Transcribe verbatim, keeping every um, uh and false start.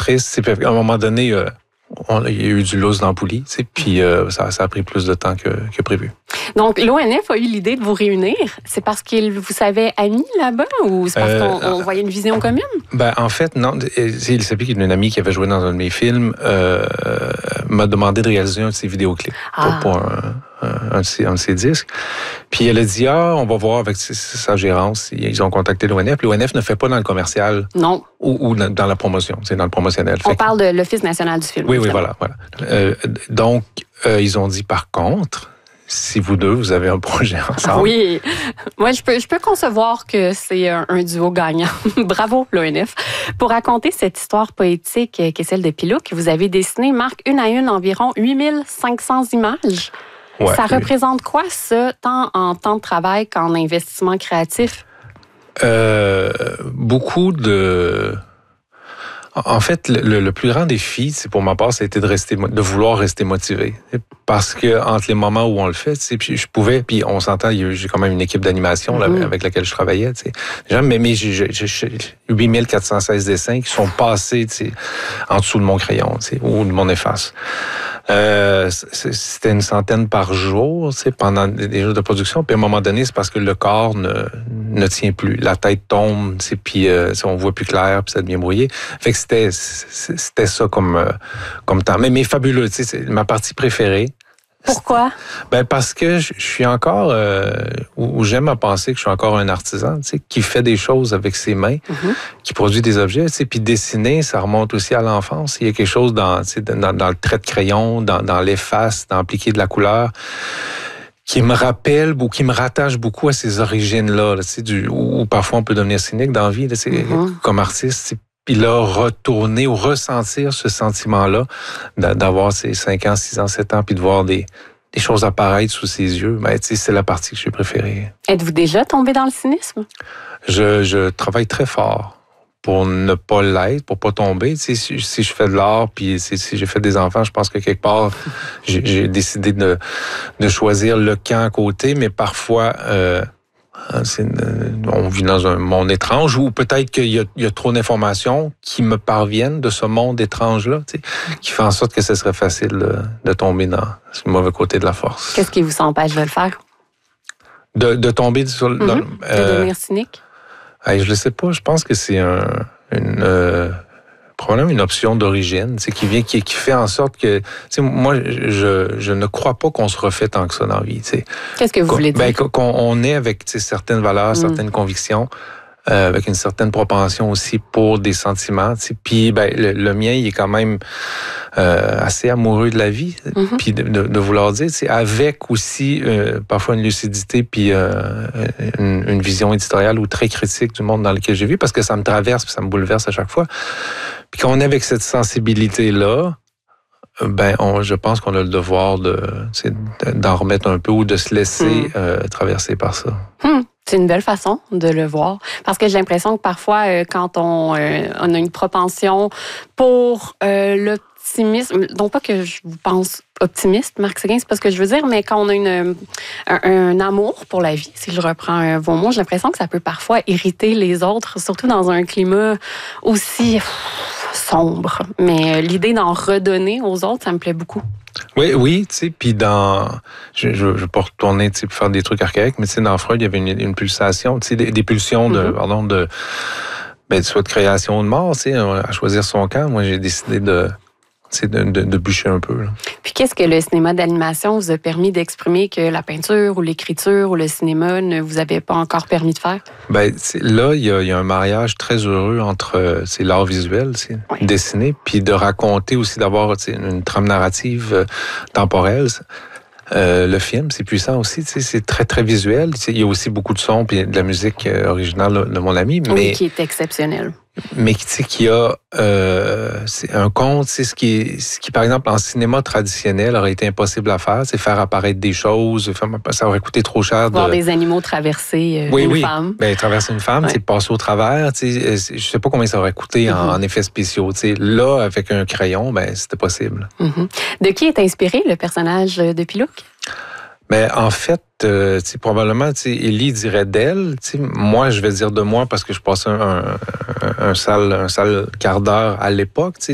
triste. C'est, à un moment donné, euh, on, il y a eu du lousse dans la poulie, puis euh, ça, ça a pris plus de temps que, que prévu. Donc, l'O N F a eu l'idée de vous réunir. C'est parce qu'il vous savait amis là-bas ou c'est parce euh, qu'on on voyait une vision commune? Ben, en fait, non. Elisabeth, qui est une amie qui avait joué dans un de mes films, euh, m'a demandé de réaliser un de ses vidéoclips ah. pour, pour un, un, un, de ses, un de ses disques. Puis elle a dit, ah, on va voir avec sa gérance. Ils ont contacté l'O N F. L'O N F ne fait pas dans le commercial. Non. Ou, ou dans la promotion, c'est dans le promotionnel. On fait parle que... de l'Office national du film. Oui, évidemment. oui, voilà. voilà. Euh, donc, euh, ils ont dit, par contre, si vous deux, vous avez un projet ensemble. Oui. Moi, je peux, je peux concevoir que c'est un, un duo gagnant. Bravo, l'O N F. Pour raconter cette histoire poétique qui est celle de Pilouc, vous avez dessiné, Marc, une à une, environ huit mille cinq cents images. Ouais, ça oui. représente quoi, ça, tant en temps de travail qu'en investissement créatif? Euh, beaucoup de... En fait, le, le plus grand défi, c'est pour ma part, ça a été de rester, de vouloir rester motivé. Parce que entre les moments où on le fait, tu sais, puis je pouvais, puis on s'entend, j'ai quand même une équipe d'animation là, mmh. avec laquelle je travaillais, tu sais. Déjà, mais, mais j'ai, j'ai huit mille quatre cent seize dessins qui sont passés, tu sais, en dessous de mon crayon, tu sais, ou de mon efface. Euh, c'était une centaine par jour, tu sais, pendant des jours de production. Puis à un moment donné, c'est parce que le corps ne, ne tient plus. La tête tombe, tu sais, puis euh, on voit plus clair, puis ça devient brouillé. Fait que c'était, c'était ça comme, euh, comme temps. Mais, mais fabuleux, tu sais, c'est ma partie préférée. Pourquoi? Ben parce que je suis encore, euh, ou j'aime à penser que je suis encore un artisan, tu sais, qui fait des choses avec ses mains, mm-hmm. qui produit des objets, tu sais, puis dessiner, ça remonte aussi à l'enfance. Il y a quelque chose dans, tu sais, dans, dans le trait de crayon, dans, dans l'efface, dans appliquer de la couleur, qui me rappelle ou qui me rattache beaucoup à ces origines-là, là, tu sais, du, où parfois on peut devenir cynique dans la vie, là, mm-hmm. comme artiste, puis là, retourner ou ressentir ce sentiment-là, d'avoir ces cinq ans, six ans, sept ans, puis de voir des, des choses apparaître sous ses yeux, ben, tu sais, c'est la partie que j'ai préférée. Êtes-vous déjà tombé dans le cynisme? Je, je travaille très fort pour ne pas l'être, pour pas tomber. Tu sais, si, si je fais de l'art, puis si, si j'ai fait des enfants, je pense que quelque part, j'ai, j'ai décidé de, de choisir le camp à côté, mais parfois... Euh, C'est une, on vit dans un monde étrange ou peut-être qu'il y a, il y a trop d'informations qui me parviennent de ce monde étrange-là, tu sais, qui fait en sorte que ce serait facile de, de tomber dans le mauvais côté de la force. Qu'est-ce qui vous empêche de le faire? De, de tomber sur le... Mm-hmm. Euh, de devenir cynique? Euh, je ne sais pas. Je pense que c'est un, une... Euh, probablement une option d'origine, c'est qui vient, qui, qui fait en sorte que, tu sais, moi, je, je ne crois pas qu'on se refait tant que ça dans la vie, tu sais. Qu'est-ce que vous voulez dire? Ben, qu'on on est avec, tu sais, certaines valeurs, mm. certaines convictions, euh, avec une certaine propension aussi pour des sentiments, tu sais. Puis, ben, le, le mien, il est quand même euh, assez amoureux de la vie, mm-hmm. puis de, de, de vouloir dire, tu sais, avec aussi euh, parfois une lucidité, puis euh, une, une vision éditoriale ou très critique du monde dans lequel j'ai vu, parce que ça me traverse, puis ça me bouleverse à chaque fois. Puis quand on est avec cette sensibilité-là, ben, on, je pense qu'on a le devoir de, d'en remettre un peu ou de se laisser mmh. euh, traverser par ça. Mmh. C'est une belle façon de le voir. Parce que j'ai l'impression que parfois, euh, quand on, euh, on a une propension pour euh, l'optimisme, non pas que je vous pense optimiste, Marc Séguin, c'est pas ce que je veux dire, mais quand on a une, un, un amour pour la vie, si je reprends vos mots, j'ai l'impression que ça peut parfois irriter les autres, surtout dans un climat aussi pff, sombre. Mais l'idée d'en redonner aux autres, ça me plaît beaucoup. Oui, oui, tu sais, puis dans... Je ne veux pas retourner, tu sais, pour faire des trucs archaïques, mais tu sais, dans Freud, il y avait une, une pulsation, tu sais, des, des pulsions de, mm-hmm. pardon, de... Ben, soit de création ou de mort, tu sais, à choisir son camp. Moi, j'ai décidé de... c'est de, de, de bûcher un peu. Là. Puis qu'est-ce que le cinéma d'animation vous a permis d'exprimer que la peinture ou l'écriture ou le cinéma ne vous avait pas encore permis de faire? Ben là, il y, y a un mariage très heureux entre c'est l'art visuel, c'est oui. dessiner, puis de raconter aussi, d'avoir une trame narrative euh, temporelle. Euh, le film, c'est puissant aussi, c'est très, très visuel. Il y a aussi beaucoup de sons et de la musique originale de mon ami. Mais... Oui, qui est exceptionnel. Mais tu sais qu'il y a euh, c'est un conte, c'est ce qui est, ce qui par exemple en cinéma traditionnel aurait été impossible à faire, c'est faire apparaître des choses, ça aurait coûté trop cher. Voir de... des animaux traverser euh, oui, une oui. femme. Ben traverser une femme, c'est ouais. passer au travers. Je sais pas combien ça aurait coûté mm-hmm. en, en effets spéciaux. T'sais. Là, avec un crayon, ben c'était possible. Mm-hmm. De qui est inspiré le personnage de Pilouc? Mais en fait, euh, probablement, Élie dirait d'elle. Moi, je vais dire de moi parce que je passais un, un, un, sale, un sale quart d'heure à l'époque.